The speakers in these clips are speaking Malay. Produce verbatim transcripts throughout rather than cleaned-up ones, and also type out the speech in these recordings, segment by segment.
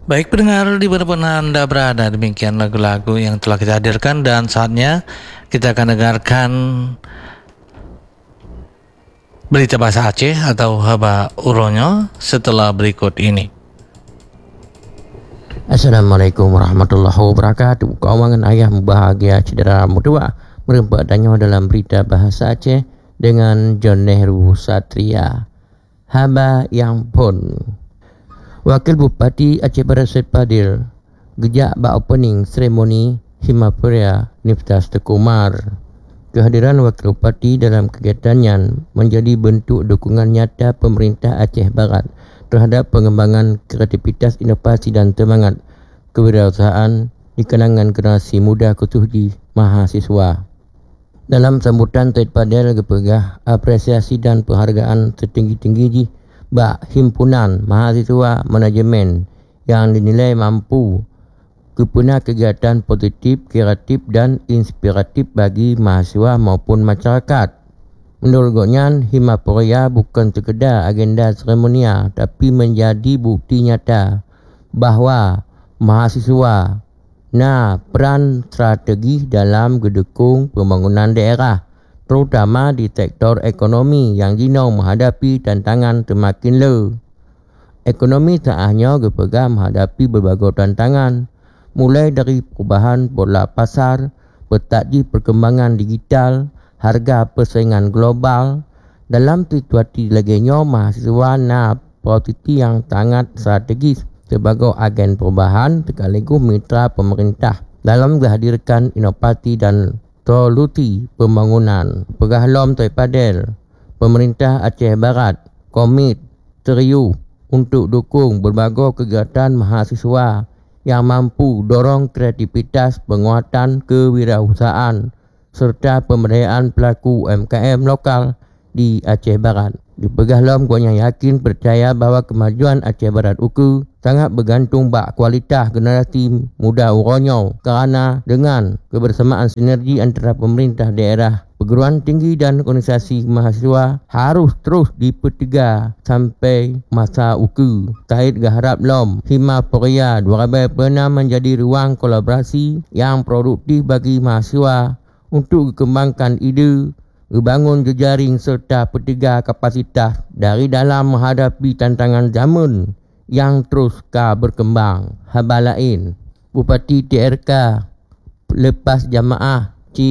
Baik pendengar, di mana Anda berada, demikian lagu-lagu yang telah kita hadirkan dan saatnya kita akan dengarkan berita bahasa Aceh atau Haba Uronyo setelah berikut ini. Assalamualaikum warahmatullahi wabarakatuh. Keuangan ayah bahagia cedera mudua merempat danyo dalam berita bahasa Aceh dengan John Nehru Satria. Haba yang pun. Wakil Bupati Aceh Barat Syed Padil gejak ba opening seremoni Himapuria Niftas Tekumar. Kehadiran Wakil Bupati dalam kegiatan yang menjadi bentuk dukungan nyata pemerintah Aceh Barat terhadap pengembangan kreativitas, inovasi dan semangat kewirausahaan di kalangan generasi muda khususnya mahasiswa. Dalam sambutan, Syed Padil gepegah apresiasi dan penghargaan setinggi-tinggi bak himpunan mahasiswa manajemen yang dinilai mampu kepuna kegiatan positif, kreatif dan inspiratif bagi mahasiswa maupun masyarakat. Menurutnya, Himapuria bukan sekedar agenda seremonial tapi menjadi bukti nyata bahawa mahasiswa na peran strategis dalam mendukung pembangunan daerah, terutama di sektor ekonomi yang dino menghadapi tantangan semakin le. Ekonomi tak hanya gepegah menghadapi berbagai tantangan, mulai dari perubahan pola pasar, petakji perkembangan digital, harga persaingan global. Dalam situasi laginya, mahasiswa na posisi yang sangat strategis sebagai agen perubahan sekaligus mitra pemerintah dalam menghadirkan inovasi dan solusi pembangunan. Pegahlom Syed Padil, pemerintah Aceh Barat komit serius untuk dukung berbagai kegiatan mahasiswa yang mampu dorong kreativitas, penguatan kewirausahaan serta pemberdayaan pelaku U M K M lokal di Aceh Barat. Di Pegahlom kuanya yakin percaya bahawa kemajuan Aceh Barat uku sangat bergantung bak kualitas generasi muda uronyo, kerana dengan kebersamaan sinergi antara pemerintah daerah, perguruan tinggi dan organisasi mahasiswa harus terus dipertiga sampai masa uku. Syed gaharap lom Himapuria dua ribu pernah menjadi ruang kolaborasi yang produktif bagi mahasiswa untuk kembangkan ide, membangun jejaring serta pertiga kapasitas dari dalam menghadapi tantangan zaman yang terus ka berkembang. Haba lain, Bupati T R K lepas jamaah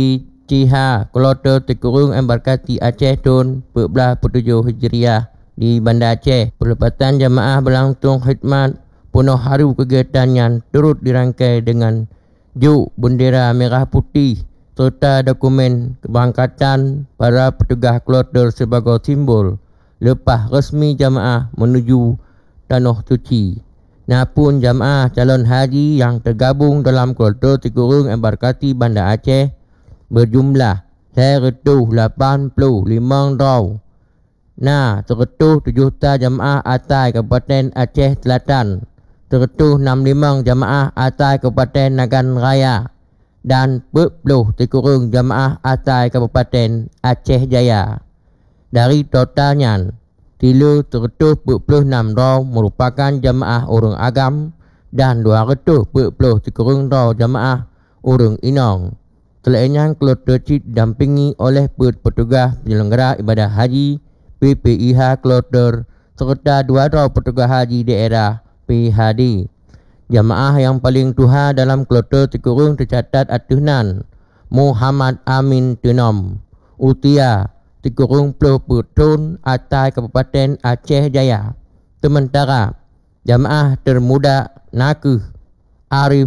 Ciha Kloter Tekurung embarkasi Aceh tahun empat belas puluh tujuh Hijriah di Bandar Aceh. Pelepatan jamaah berlangsung khidmat penuh haru. Kegiatan yang turut dirangkai dengan juk bendera merah putih serta dokumen keberangkatan para petugas kloter sebagai simbol lepas resmi jamaah menuju Tanah Suci. Napun jamaah calon haji yang tergabung dalam kloter Tekurung embarkasi Bandar Aceh berjumlah seratus lapan puluh lima orang. Nah, seratus tujuh jamaah asal Kabupaten Aceh Selatan, seratus enam puluh lima jamaah asal Kabupaten Nagan Raya dan empat puluh Tekurung jamaah asal Kabupaten Aceh Jaya. Dari totalnya, tiga ratus empat puluh enam orang merupakan jamaah orang agam dan dua ratus empat puluh Tekurung jamaah orang Inong. Selainnya, kloter cik didampingi oleh petugas penyelenggara ibadah haji P P I H kloter serta dua orang petugas haji daerah P H D. Jamaah yang paling tua dalam kloter Tekurung tercatat atunan Muhammad Amin Tenom, usia Tekurung puluh tahun, asal Kabupaten Aceh Jaya. Sementara jamaah termuda Nakuh Arif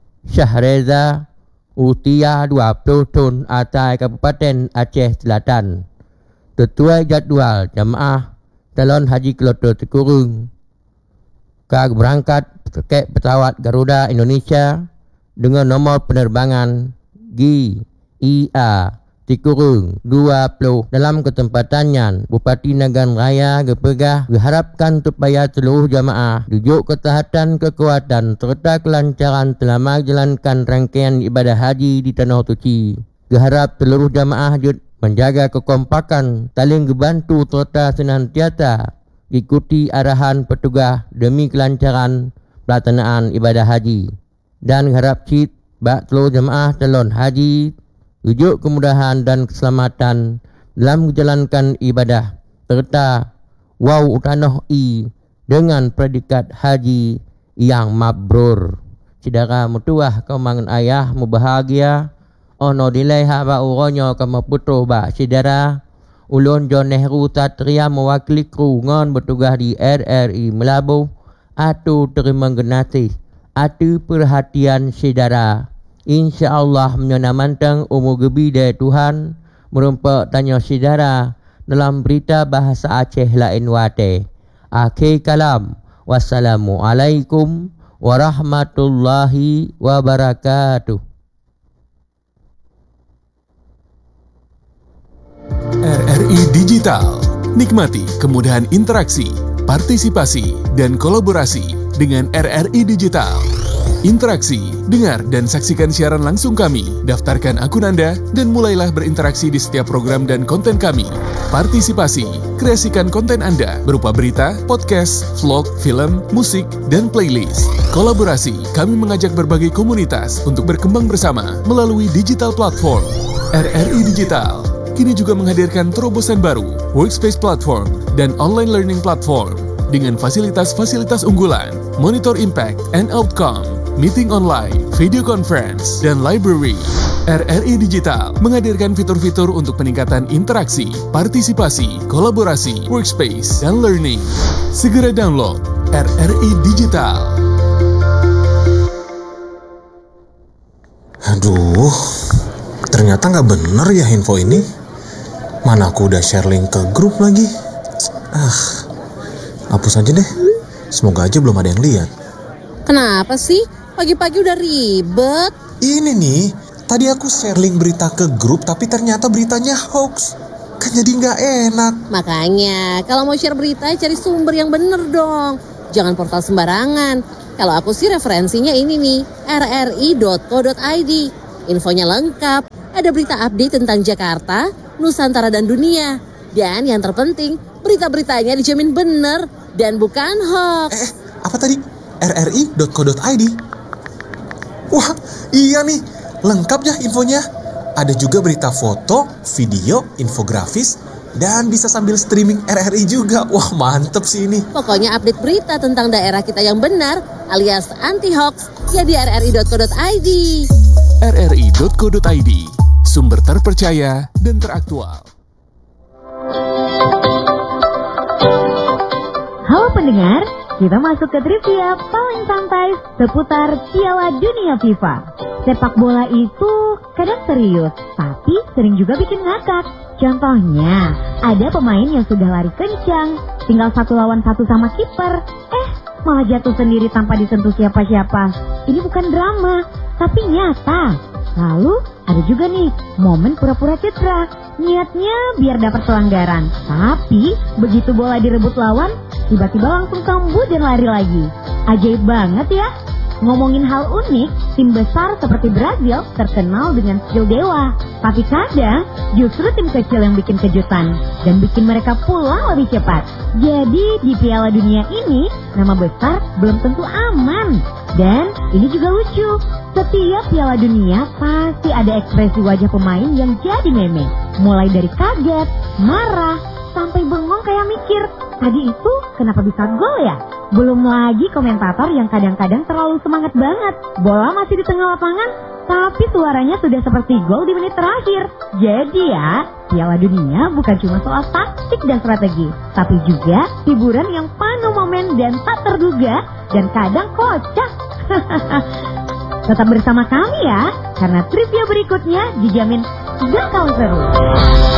Syahreza, usia dua puluh tahun, asal Kabupaten Aceh Selatan. Sesuai jadual jamaah calon haji kloter Tekurung ka berangkat pakai pesawat Garuda Indonesia dengan nomor penerbangan G I A Tekurung dua puluh. Dalam kesempatannya, Bupati Nagan Raya gepegah diharapkan supaya seluruh jamaah dijuk kesihatan, kekuatan serta kelancaran selama jalankan rangkaian ibadah haji di Tanah Suci. Geharap seluruh jamaah jut menjaga kekompakan, saling membantu serta senantiasa ikuti arahan petugas demi kelancaran pelaksanaan ibadah haji. Dan harap cit bak seluruh jemaah calon haji wujud kemudahan dan keselamatan dalam menjalankan ibadah serta wow utanoh i dengan predikat haji yang mabrur. Saudara mutuah kau mangan ayah mu bahagia ono dilai hak ba uronyo kama putra ba saudara ulun John Nehru Satria mewakili kru ngon bertugas di R R I Melabuh atu terima genasi atu perhatian saudara. InsyaAllah menyona mantang umur gebi dari Tuhan merempak tanya saudara dalam berita bahasa Aceh lain wate. Akhir kalam. Wassalamualaikum warahmatullahi wabarakatuh. R R I Digital. Nikmati kemudahan interaksi, partisipasi, dan kolaborasi dengan R R I Digital. Interaksi, dengar dan saksikan siaran langsung kami, daftarkan akun Anda, dan mulailah berinteraksi di setiap program dan konten kami. Partisipasi, kreasikan konten Anda berupa berita, podcast, vlog, film, musik, dan playlist. Kolaborasi, kami mengajak berbagai komunitas untuk berkembang bersama melalui digital platform. R R I Digital kini juga menghadirkan terobosan baru, workspace platform, dan online learning platform dengan fasilitas-fasilitas unggulan, monitor impact and outcome, meeting online, video conference, dan library. R R I Digital menghadirkan fitur-fitur untuk peningkatan interaksi, partisipasi, kolaborasi, workspace, dan learning. Segera download R R I Digital. Aduh, ternyata nggak bener ya info ini. Mana aku udah share link ke grup lagi. Ah, hapus aja deh. Semoga aja belum ada yang lihat. Kenapa sih? Pagi-pagi udah ribet. Ini nih, tadi aku share link berita ke grup tapi ternyata beritanya hoax. Kan jadi nggak enak. Makanya, kalau mau share berita cari sumber yang bener dong. Jangan portal sembarangan. Kalau aku sih referensinya ini nih, r r i dot co dot i d. Infonya lengkap, ada berita update tentang Jakarta, Nusantara dan dunia. Dan yang terpenting, berita-beritanya dijamin bener dan bukan hoax. Eh, apa tadi? r r i dot co dot i d. Wah, iya nih, lengkap ya infonya. Ada juga berita foto, video, infografis, dan bisa sambil streaming R R I juga. Wah, mantep sih ini. Pokoknya update berita tentang daerah kita yang benar alias anti-hoax ya di r r i dot co dot i d. r r i dot co dot i d, sumber terpercaya dan teraktual. Halo pendengar, kita masuk ke trivia paling santai seputar Piala Dunia FIFA. Sepak bola itu kadang serius, tapi sering juga bikin ngakak. Contohnya, ada pemain yang sudah lari kencang, tinggal satu lawan satu sama kiper, eh malah jatuh sendiri tanpa disentuh siapa-siapa. Ini bukan drama, tapi nyata. Lalu ada juga nih momen pura-pura cedera. Niatnya biar dapat pelanggaran, tapi begitu bola direbut lawan, tiba-tiba langsung kambuh dan lari lagi. Ajaib banget ya. Ngomongin hal unik, tim besar seperti Brazil terkenal dengan skill dewa. Tapi kadang justru tim kecil yang bikin kejutan dan bikin mereka pulang lebih cepat. Jadi di Piala Dunia ini, nama besar belum tentu aman. Dan ini juga lucu, setiap Piala Dunia pasti ada ekspresi wajah pemain yang jadi meme. Mulai dari kaget, marah, sampai bengong kayak mikir, tadi itu kenapa bisa gol ya? Belum lagi komentator yang kadang-kadang terlalu semangat banget. Bola masih di tengah lapangan, tapi suaranya sudah seperti gol di menit terakhir. Jadi ya, Piala Dunia bukan cuma soal taktik dan strategi, tapi juga hiburan yang penuh momen dan tak terduga, dan kadang kocak. Tetap bersama kami ya, karena trivia berikutnya dijamin gak kalah seru.